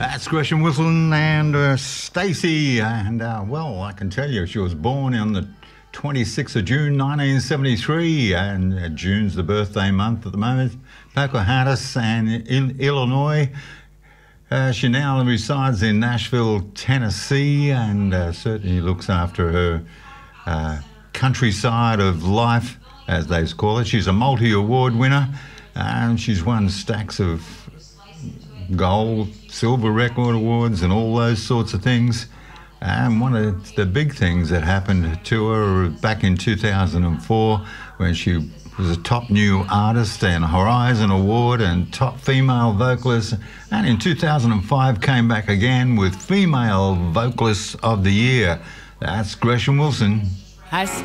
That's Gresham Wilson and Stacey. And, well, I can tell you, she was born on the 26th of June, 1973. And June's the birthday month at the moment. Pocahontas and Illinois. She now resides in Nashville, Tennessee, and certainly looks after her countryside of life, as they call it. She's a multi-award winner, and she's won stacks of gold, silver record awards and all those sorts of things. And one of the big things that happened to her back in 2004 when she was a top new artist and Horizon Award and top female vocalist, and in 2005 came back again with Female Vocalist of the Year. That's Gresham Wilson. I